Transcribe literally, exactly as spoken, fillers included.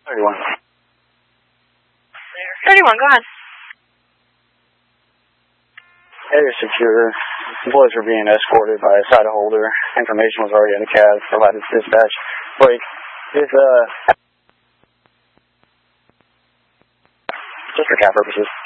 thirty-one. thirty-one, go ahead. Area secure. Employees were being escorted by a side holder. Information was already in the cab. Provided dispatch. Wait, is, uh... just for cab purposes.